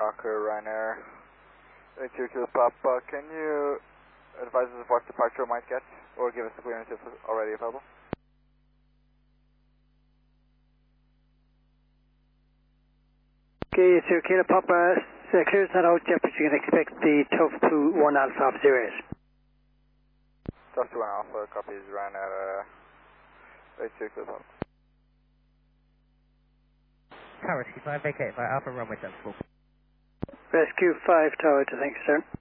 Fokker Ryanair 82 Kilo Papa, can you advise us of what departure might get, or give us the clearance if already available? Okay, so Kilo Papa, clearance not out yet, but you can expect the Tough 2 1 Alpha off 08. Tough 2 1 Alpha, copies Ryanair 82 Kilo Papa. Tower 5 vacate by Alpha runway 74. Rescue 5 Tower to thank you, sir.